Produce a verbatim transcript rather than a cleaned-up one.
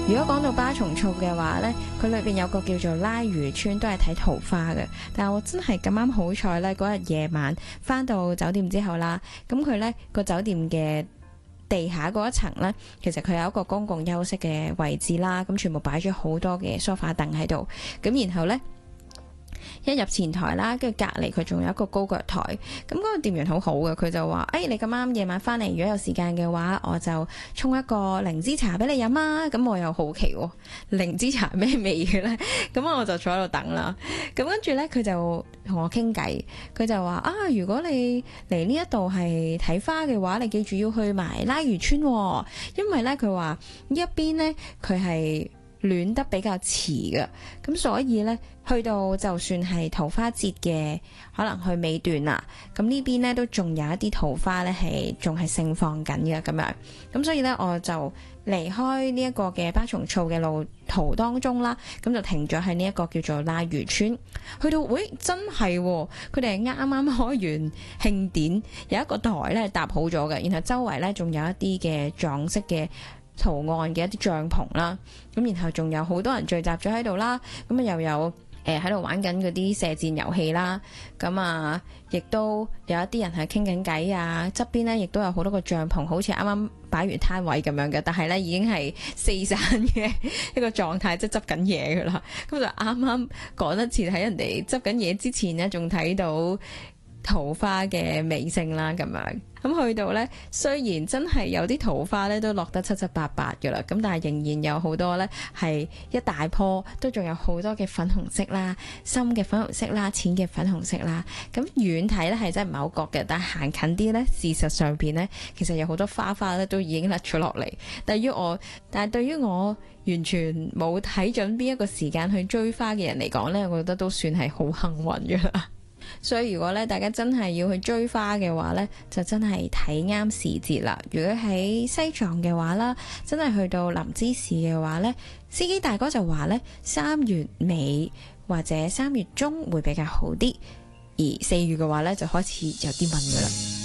如果講到巴松措嘅話呢，佢裏邊有個叫做拉漁村，都係睇桃花嘅。但係我真係咁啱好彩呢，嗰日夜晚翻到酒店之後啦，咁佢呢個酒店嘅地下嗰一層呢，其實佢有一個公共休息嘅位置啦，咁全部擺咗好多嘅梳化凳喺度，咁然後呢，一入前台啦，跟住隔離佢仲有一個高腳台，咁嗰個店員好好嘅，佢就話：誒、哎、你咁啱夜晚翻嚟，如果有時間嘅話，我就沖一個靈芝茶俾你飲啊！咁我又好奇喎，靈芝茶咩味嘅呢？咁我就坐喺度等啦。咁跟住呢，佢就同我傾偈，佢就話：啊，如果你嚟呢一度係睇花嘅話，你記住要去埋拉漁村喎，因為呢，佢話呢一邊呢，佢係暖得比較遲嘅，咁所以呢，去到就算係桃花節嘅可能去尾段啦，咁呢邊呢都仲有一啲桃花呢係仲係盛放緊嘅咁樣，咁所以呢，我就離開呢一個嘅巴松措嘅路途當中啦，咁就停咗喺呢一個叫做拉漁村，去到喂、哎、真係佢哋係啱啱開完慶典，有一個台呢搭好咗嘅，然後周圍呢仲有一啲嘅撞色嘅圖案嘅一啲帳篷啦，咁然後仲有好多人聚集咗喺度啦，咁啊又有誒喺度玩緊嗰啲射箭遊戲啦，咁啊亦都有一啲人係傾緊偈啊，側邊呢亦都有好多個帳篷，好似啱啱擺完攤位咁樣嘅，但係呢已經係四散嘅一個狀態，即係執緊嘢噶啦，咁就啱啱趕得切喺人哋執緊嘢之前呢，仲睇到桃花嘅尾聲啦，咁樣咁去到呢，雖然真係有啲桃花呢都落得七七八八噶啦，咁但係仍然有好多呢係一大棵，都仲有好多嘅粉紅色啦、深嘅粉紅色啦、淺嘅粉紅色啦。咁遠睇呢係真係唔係好覺嘅，但係行近啲呢，事實上邊呢，其實有好多花花呢都已經甩咗落嚟。但係於我，但係對於我完全冇睇準邊一個時間去追花嘅人嚟講呢，我覺得都算係好幸運噶啦。所以如果咧大家真係要去追花嘅話呢，就真係睇啱時節啦。如果喺西藏嘅話啦，真係去到林芝市嘅話呢，司機大哥就話呢，三月尾或者三月中會比較好啲，而四月嘅話呢，就開始有啲悶噶啦。